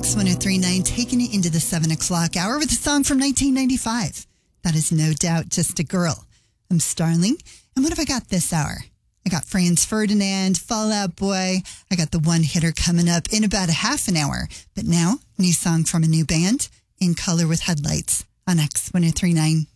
X1039, taking it into the 7 o'clock hour with a song from 1995. That is No Doubt Just a Girl. I'm Starling, and what have I got this hour? I got Franz Ferdinand, Fall Out Boy. I got the one hitter coming up in about a half an hour. But now, new song from a new band, In Color with Headlights on X1039.